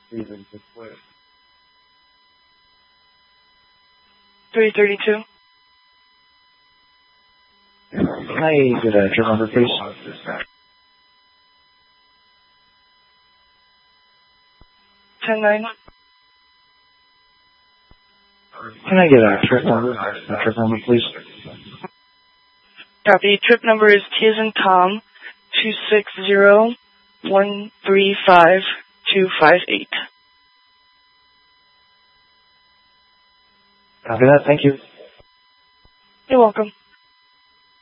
Steven, just wait. 332. Hi, good trip number, please. 10-9. Can I get a trip number, please? Copy. Trip number is T as in Tom, 260-135-258. Copy that, thank you. You're welcome.